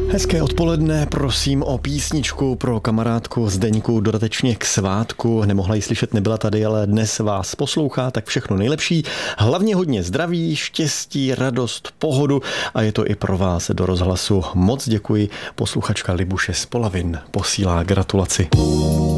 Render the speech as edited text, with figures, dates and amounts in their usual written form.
Hezké odpoledne, prosím o písničku pro kamarádku Zdeňku dodatečně k svátku. Nemohla ji slyšet, nebyla tady, ale dnes vás poslouchá, tak všechno nejlepší. Hlavně hodně zdraví, štěstí, radost, pohodu a je to i pro vás do rozhlasu. Moc děkuji, posluchačka Libuše z Polavin posílá gratulaci.